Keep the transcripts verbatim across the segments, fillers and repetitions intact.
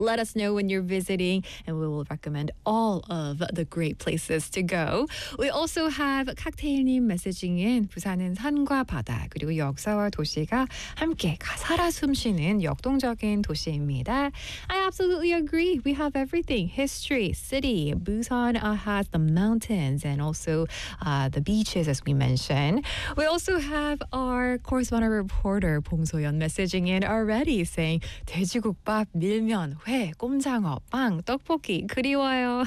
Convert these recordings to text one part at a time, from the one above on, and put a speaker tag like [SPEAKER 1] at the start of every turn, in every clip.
[SPEAKER 1] Let us know when you're visiting, and we will recommend all of the great places to go. We also have 칵테일님 messaging in. 부산은 산과 바다 그리고 역사와 도시가 함께 살아 숨쉬는 역동적인 도시입니다. I absolutely agree. We have everything. History, city. Busan uh, has the mountains and also uh, the beaches, as we mentioned. We also have our correspondent reporter 봉소연 messaging in already saying 돼지국밥, 밀면, 회, 꼼장어, 빵, 떡볶이 그리워요.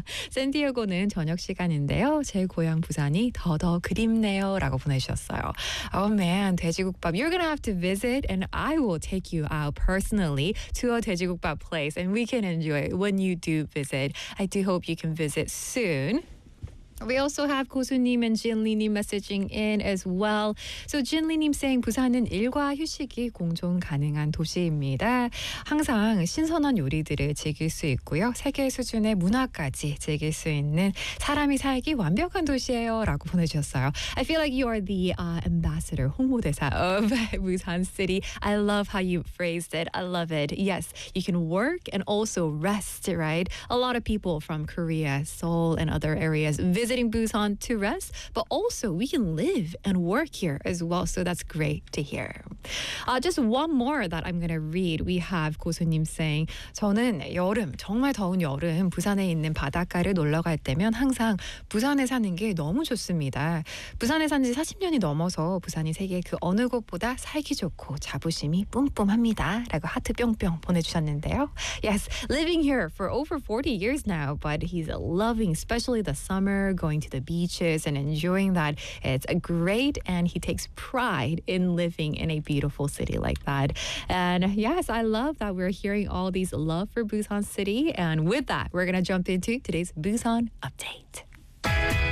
[SPEAKER 1] 샌디에고는 저녁 시간인데요. 제 고향 부산이 더더 그립네요 라고 보내주셨어요. Oh man, 돼지국밥. You're gonna have to visit and I will take you out personally to a 돼지국밥 place and we can enjoy it when you do visit. I do hope you can visit soon. We also have 고수님 and 진리님 messaging in as well. So 진리님 saying 부산은 일과 휴식이 공존 가능한 도시입니다. 항상 신선한 요리들을 즐길 수 있고요. 세계 수준의 문화까지 즐길 수 있는 사람이 살기 완벽한 도시예요 라고 보내주셨어요. I feel like you are the uh, ambassador, 홍보대사 of Busan City. I love how you phrased it. I love it. Yes, you can work and also rest, right? A lot of people from Korea, Seoul, and other areas visit visiting Busan to rest, but also we can live and work here as well. So that's great to hear. Uh, just one more that I'm going to read. We have 고수님 saying, 저는 여름, 정말 더운 여름 부산에 있는 바닷가를 놀러 갈 때면 항상 부산에 사는 게 너무 좋습니다. 부산에 산 지 사십 년이 넘어서 부산이 세계 그 어느 곳보다 살기 좋고 자부심이 뿜뿜합니다. 라고 하트 뿅뿅 보내주셨는데요. Yes, living here for over forty years now, but he's loving especially the summer, going to the beaches and enjoying that. It's a great, and he takes pride in living in a beautiful city like that. And yes, I love that we're hearing all these love for Busan City. And with that, we're going to jump into today's Busan update.